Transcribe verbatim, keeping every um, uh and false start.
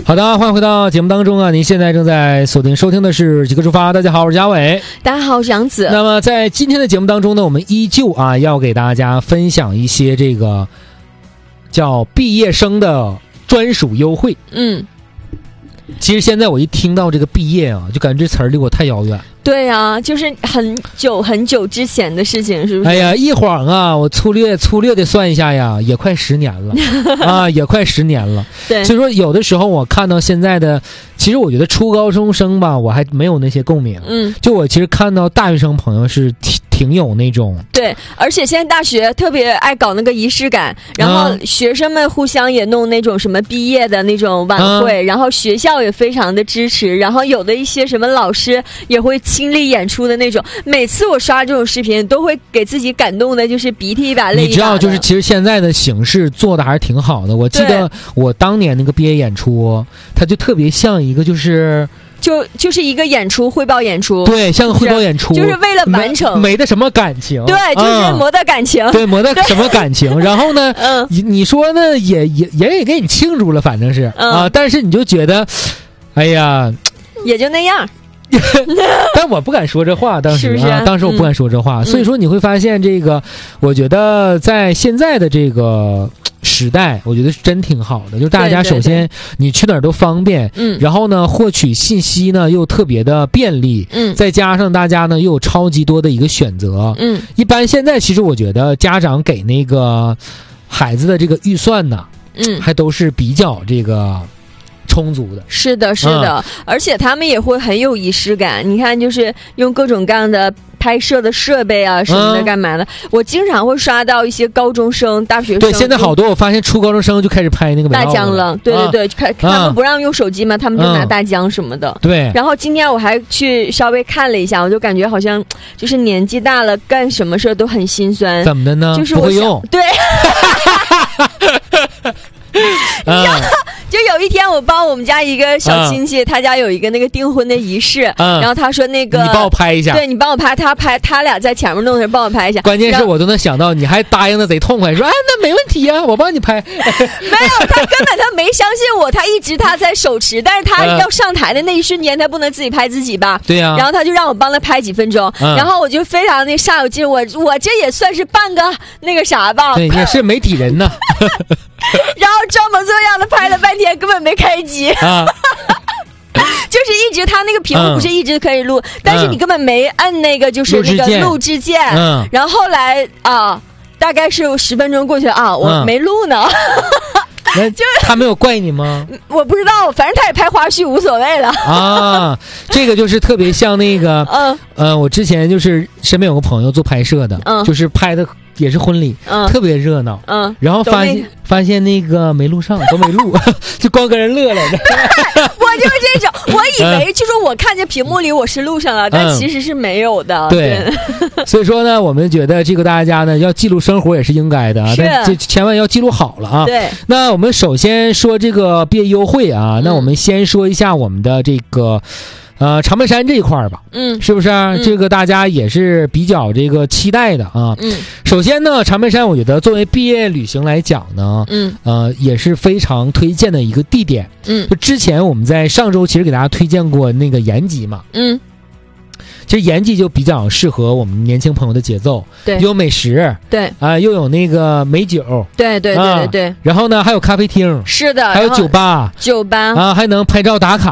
好的，欢迎回到节目当中啊！您现在正在锁定收听的是几个出发。大家好，我是嘉伟。 大家好，我是杨子。 那么在今天的节目当中呢，我们依旧啊要给大家分享一些这个叫毕业生的专属优惠。 嗯， 其实现在我一听到这个毕业啊，就感觉这词儿离我太遥远。 对啊，就是很久很久之前的事情，是不是？ 哎呀，一晃啊，我粗略粗略的算一下呀，也快十年了啊，也快十年了。 对， 所以说有的时候我看到现在的，其实我觉得初高中生吧，我还没有那些共鸣。 嗯， 就我其实看到大学生朋友是挺挺有那种。 对，而且现在大学特别爱搞那个仪式感，然后学生们互相也弄那种什么毕业的那种晚会，嗯、然后学校也非常的支持，然后有的一些什么老师也会亲历演出的那种。每次我刷这种视频，都会给自己感动的，就是鼻涕一把泪一把的。 你知道，就是其实现在的形式做的还是挺好的。我记得我当年那个毕业演出，它就特别像一个就是。 就就是一个演出汇报演出， 对，像个汇报演出， 就是为了完成， 没的什么感情， 对，就是磨的感情， 嗯、对，磨的什么感情。然后呢，嗯，你你说呢，也也人也给你庆祝了，反正是、嗯、啊，但是你就觉得，哎呀， 也就那样。 但我不敢说这话，当时是不是啊，当时我不敢说这话，嗯、所以说你会发现这个，我觉得在现在的这个时代，我觉得是真挺好的，就是大家首先你去哪儿都方便，嗯，然后呢获取信息呢又特别的便利，嗯，再加上大家呢又有超级多的一个选择，嗯，一般现在其实我觉得家长给那个孩子的这个预算呢，嗯，还都是比较这个。充足的， 是的，是的、嗯，而且他们也会很有仪式感。你看，就是用各种各样的拍摄的设备啊什么的，干嘛的、嗯？我经常会刷到一些高中生、大学生。 对，现在好多我发现初高中生就开始拍那个大疆了。对对对，看、啊、他们不让用手机嘛，他们就拿大疆什么的。 嗯、对。 然后今天我还去稍微看了一下，我就感觉好像就是年纪大了，干什么事都很心酸。 怎么的呢？ 就是我不会用。 对。你知道，就有一天我帮我们家一个小亲戚、嗯，他家有一个那个订婚的仪式，嗯、然后他说那个你帮我拍一下， 对你帮我拍，他拍，他俩在前面弄的时候帮我拍一下。 关键是我都能想到，你还答应的贼痛快，说哎那没问题啊，我帮你拍。 没有，他根本他没相信我，他一直他在手持，但是他要上台的那一瞬间，他不能自己拍自己吧？对呀、啊。然后他就让我帮他拍几分钟，嗯、然后我就非常那煞有介事，我我这也算是半个那个啥吧？ 对，也是媒体人呢。 然后装模作样的拍了半天，根本没开机。啊、就是一直他那个屏幕不是一直可以录、嗯，但是你根本没摁那个就是那个录制键。嗯。然后后来啊，大概是十分钟过去啊，我没录呢。 嗯、就是他没有怪你吗？ 我不知道，反正他也拍花絮，无所谓了。 啊，这个就是特别像那个，嗯呃，我之前就是身边有个朋友做拍摄的，嗯，就是拍的。也是婚礼，嗯，特别热闹，嗯，然后发现发现那个没录上，都没录，就光跟人乐了。 我就是这种，我以为就是我看见屏幕里我是录上了，嗯、但其实是没有的。 对，对所以说呢，我们觉得这个大家呢要记录生活也是应该的啊，但这千万要记录好了啊。 对， 那我们首先说这个毕业优惠啊，嗯、那我们先说一下我们的这个。呃，长白山这一块儿吧，嗯，是不是、啊嗯？这个大家也是比较这个期待的啊。嗯，首先呢，长白山我觉得作为毕业旅行来讲呢，嗯，呃，也是非常推荐的一个地点。嗯，就之前我们在上周其实给大家推荐过那个延吉嘛，嗯。其实延吉就比较适合我们年轻朋友的节奏，对，有美食，对啊、呃，又有那个美酒， 对对对对对、啊， 然后呢还有咖啡厅， 是的， 还有酒吧， 酒吧啊，还能拍照打卡。